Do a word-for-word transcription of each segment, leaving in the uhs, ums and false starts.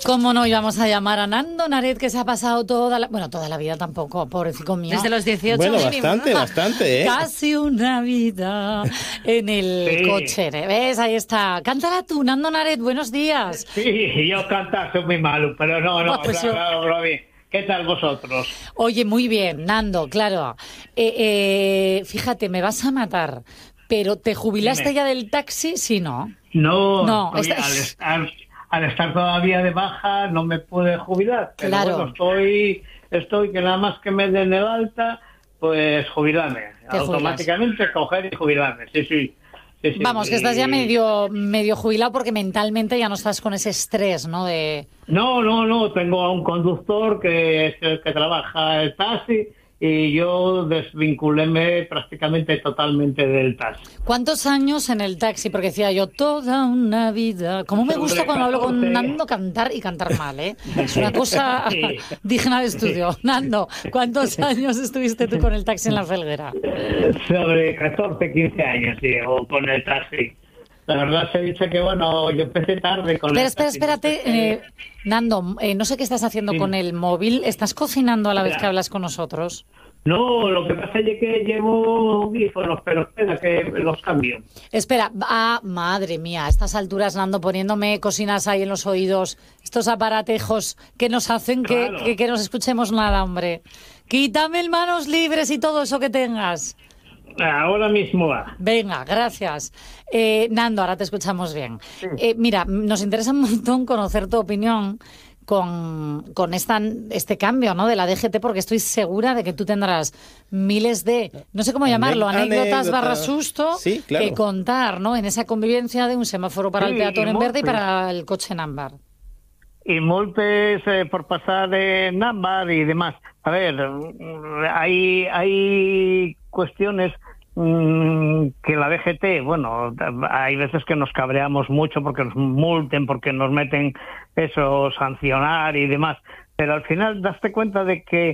¿Cómo no íbamos a llamar a Nando Naret, que se ha pasado toda la... Bueno, toda la vida tampoco, pobrecito mío. Desde los dieciocho. Bueno, mínimo, bastante, ¿no? bastante, ¿eh? Casi una vida en el Sí. coche. ¿Ves? Ahí está. Cántala tú, Nando Naret, buenos días. Sí, yo cantar soy muy malo, pero no, no, Ah, pues claro, yo- claro, claro, bien. ¿Qué tal vosotros? Oye, muy bien, Nando, claro. Eh, eh, fíjate, me vas a matar, pero ¿te jubilaste Dime. ya del taxi? Sí, ¿no? No, No, estoy- esta- al, estar, al estar todavía de baja no me pude jubilar. Pero Claro. bueno, estoy, estoy que nada más que me den el alta, pues jubilarme. Te Automáticamente coger y jubilarme, sí, sí. sí, sí. Vamos, que estás ya Y- medio, medio jubilado porque mentalmente ya no estás con ese estrés, ¿no? De... No, no, no, tengo a un conductor que es el que trabaja el taxi y yo desvinculéme prácticamente totalmente del taxi. ¿Cuántos años en el taxi? Porque decía yo, toda una vida. Como me gusta cuando hablo con catorce. Nando cantar y cantar mal, ¿eh? Es una cosa Sí. digna de estudio. Nando, ¿cuántos años estuviste tú con el taxi en la Felguera? Sobre catorce, quince años llevo con el taxi. La verdad se dice que, bueno, yo empecé tarde con Espera, el espera, taxi. espérate. Eh, Nando, eh, no sé qué estás haciendo Sí. con el móvil. ¿Estás cocinando a la vez Ya. que hablas con nosotros? No, lo que pasa es que llevo audífonos, pero espera que los cambio. Espera, ah, madre mía, a estas alturas, Nando, poniéndome cocinas ahí en los oídos, estos aparatejos que nos hacen que, Claro. que, que nos escuchemos nada, hombre. Quítame el manos libres y todo eso que tengas. Ahora mismo va. Venga, gracias. Eh, Nando, ahora te escuchamos bien. Eh, mira, nos interesa un montón conocer tu opinión con, con esta, este cambio, ¿no? De la D G T, porque estoy segura de que tú tendrás miles de, no sé cómo llamarlo, Ane- anécdotas anécdotas. barra susto Sí, claro. que contar, ¿no? En esa convivencia de un semáforo para el Sí, peatón y en verde y moltes. para el coche en ámbar. Y multes eh, por pasar en ámbar y demás. A ver, mm, hay, hay cuestiones mm, que la D G T, bueno, hay veces que nos cabreamos mucho porque nos multen, porque nos meten eso, sancionar y demás. Pero al final daste cuenta de que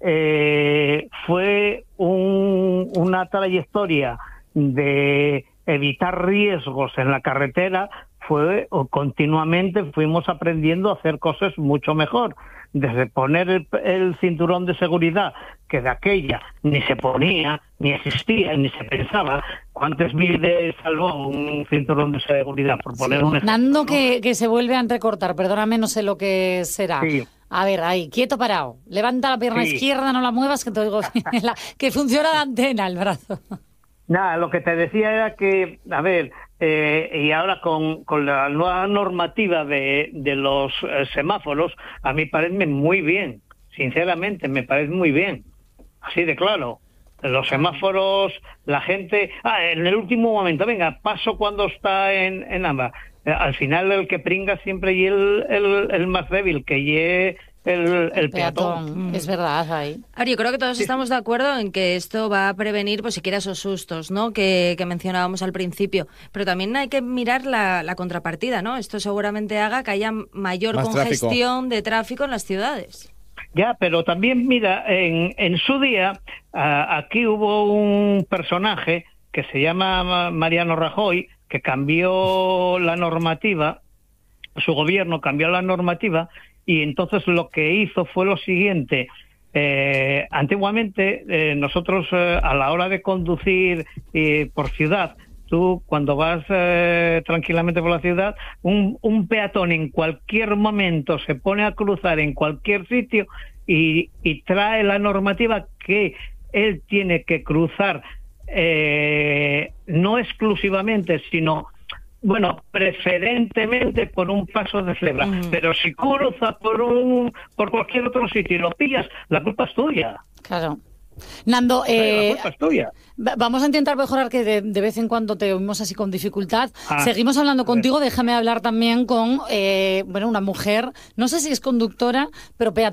eh, fue un, una trayectoria de evitar riesgos en la carretera, fue o continuamente fuimos aprendiendo a hacer cosas mucho mejor, desde poner el, el cinturón de seguridad, que de aquella ni se ponía, ni existía, ni se pensaba. ¿Cuántas vidas salvó un cinturón de seguridad? Por poner un ejemplo, Nando, ¿no? que, que se vuelve a entrecortar, perdóname, no sé lo que será. Sí. A ver, ahí, quieto parado. Levanta la pierna Sí. izquierda, no la muevas, que te oigo bien. La- que funciona la antena, el brazo. Nada, lo que te decía era que, a ver, eh, y ahora con, con la nueva normativa de, de los eh, semáforos, a mí parece muy bien, sinceramente, me parece muy bien, así de claro. Los semáforos, la gente... Ah, en el último momento, venga, paso cuando está en, en ámbar. Eh, al final el que pringa siempre y el, el, el más débil, que lleve el, el peatón. Peatón, es verdad, ahí. Ahora, yo creo que todos estamos de acuerdo en que esto va a prevenir, pues siquiera esos sustos, ¿no? Que, que mencionábamos al principio. Pero también hay que mirar la, la contrapartida, ¿no? Esto seguramente haga que haya mayor Más congestión de tráfico en las ciudades. Ya, pero también, mira, en, en su día, a- aquí hubo un personaje que se llama Mariano Rajoy, que cambió la normativa, su gobierno cambió la normativa, y entonces lo que hizo fue lo siguiente. Eh, antiguamente, eh, nosotros eh, a la hora de conducir eh, por ciudad, tú cuando vas eh, tranquilamente por la ciudad, un, un peatón en cualquier momento se pone a cruzar en cualquier sitio y, y trae la normativa que él tiene que cruzar eh, no exclusivamente, sino, bueno, preferentemente por un paso de cebra. Mm. Pero si cruza por un por cualquier otro sitio y lo pillas, la culpa es tuya. Claro. Nando, la eh, culpa es tuya. va- vamos a intentar mejorar, que de, de vez en cuando te oímos así con dificultad. Ah, Seguimos hablando a ver. contigo, déjame hablar también con, eh, bueno, una mujer, no sé si es conductora, pero peatón.